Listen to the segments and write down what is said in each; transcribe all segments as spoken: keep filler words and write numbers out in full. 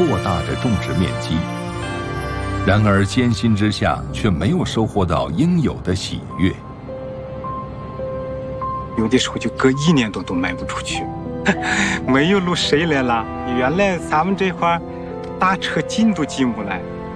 扩大着种植面积。然而艰辛之下，却没有收获到应有的喜悦。 有的时候就隔一年多都卖不出去，没有路谁来拉？原来咱们这块大车进都进不来。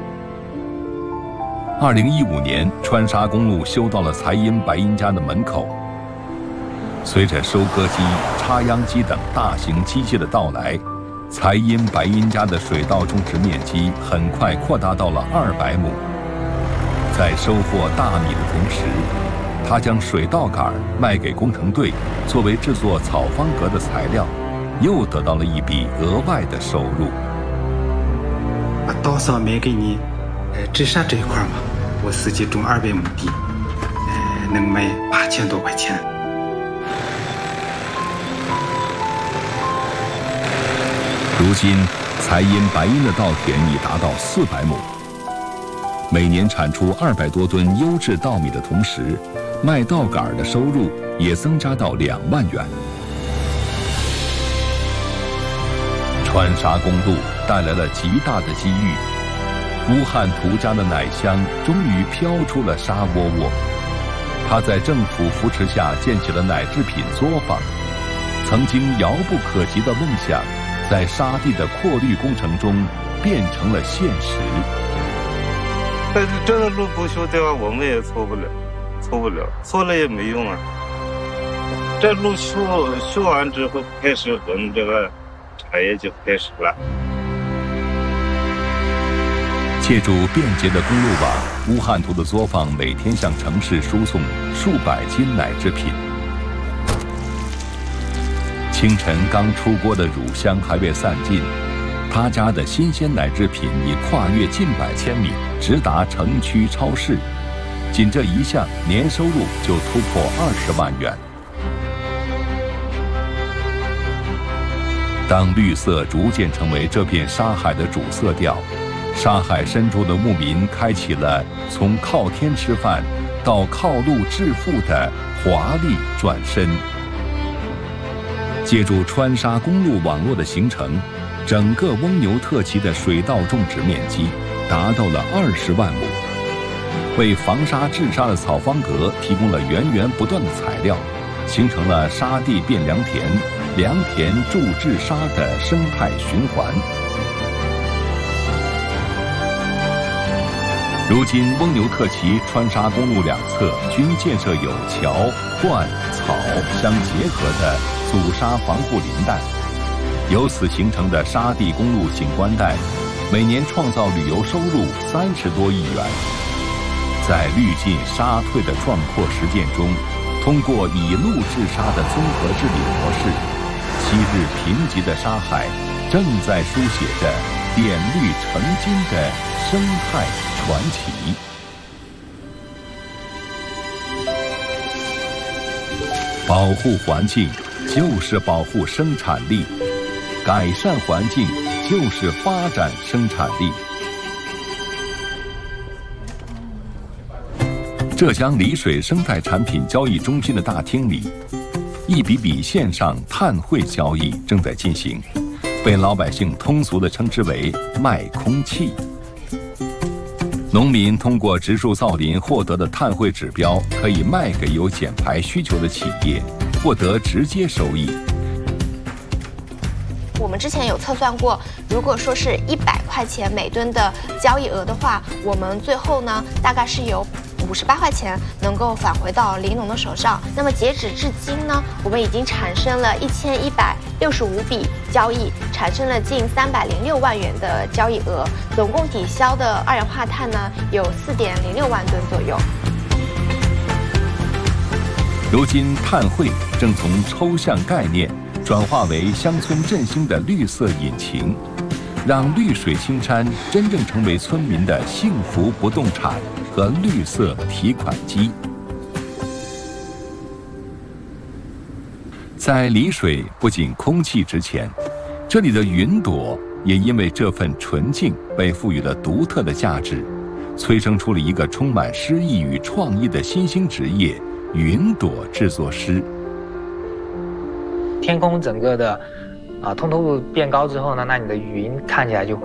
二零一五年，川沙公路修到了财阴白银家的门口。随着收割机、插秧机等大型机械的到来，财阴白银家的水稻种植面积很快扩大到了二百亩。在收获大米的同时，他将水稻杆卖给工程队，作为制作草方格的材料，又得到了一笔额外的收入。 把稻草卖给你，呃，治沙这一块嘛，我自己种二百亩地，呃，能卖八千多块钱。 如今，财阴白银的稻田已达到四百亩，每年产出二百多吨优质稻米的同时，卖稻杆的收入也增加到两万元。川沙公路带来了极大的机遇，乌汉图家的奶香终于飘出了沙窝窝。他在政府扶持下建起了奶制品作坊，曾经遥不可及的梦想，在沙地的扩绿工程中变成了现实。 但是这个路不修的话，我们也错不了，错不了，错了也没用啊。这路修修完之后，开始我们这个产业就开始了。 借助便捷的公路网，乌汉图的作坊每天向城市输送数百斤奶制品。清晨刚出锅的乳香还未散尽，他家的新鲜奶制品已跨越近百千米，直达城区超市。仅这一项，年收入就突破二十万元。当绿色逐渐成为这片沙海的主色调，沙海深处的牧民开启了从靠天吃饭到靠路致富的华丽转身。借助川沙公路网络的形成，整个翁牛特旗的水稻种植面积达到了二十万亩，为防沙治沙的草方格提供了源源不断的材料，形成了沙地变良田、良田助治沙的生态循环。如今，翁牛特旗川沙公路两侧均建设有桥、灌、草相结合的阻沙防护林带，由此形成的沙地公路景观带，每年创造旅游收入三十多亿元。在滤尽沙退的壮阔实践中，通过以路治沙的综合治理模式，昔日贫瘠的沙海正在书写着点绿成金的生态传奇。保护环境就是保护生产力，改善环境就是发展生产力。浙江丽水生态产品交易中心的大厅里，一笔笔线上碳汇交易正在进行，被老百姓通俗地称之为卖空气。农民通过植树造林获得的碳汇指标，可以卖给有减排需求的企业，获得直接收益。 我们之前有测算过，如果说是一百块钱每吨的交易额的话，我们最后呢，大概是有五十八块钱能够返回到林农的手上。那么截止至今呢，我们已经产生了一千一百六十五笔交易，产生了近三百零六万元的交易额，总共抵消的二氧化碳呢有四点零六万吨左右。 如今，碳汇正从抽象概念转化为乡村振兴的绿色引擎，让绿水青山真正成为村民的幸福不动产和绿色提款机。在丽水，不仅空气值钱，这里的云朵也因为这份纯净被赋予了独特的价值，催生出了一个充满诗意与创意的新兴职业——云朵制作师。 天空整个的啊通透度变高之后呢，那你的云看起来就会